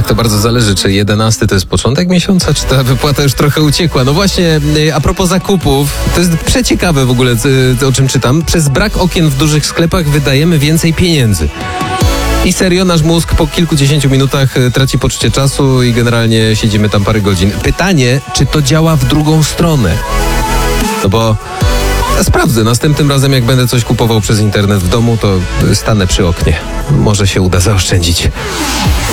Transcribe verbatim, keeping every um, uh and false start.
Tak, to bardzo zależy, czy jedenasty to jest początek miesiąca, czy ta wypłata już trochę uciekła. No właśnie, a propos zakupów, to jest przeciekawe w ogóle, o czym czytam. Przez brak okien w dużych sklepach wydajemy więcej pieniędzy. I serio, nasz mózg po kilkudziesięciu minutach traci poczucie czasu i generalnie siedzimy tam parę godzin. Pytanie, czy to działa w drugą stronę? No bo ja sprawdzę. Następnym razem, jak będę coś kupował przez internet w domu, to stanę przy oknie. Może się uda zaoszczędzić.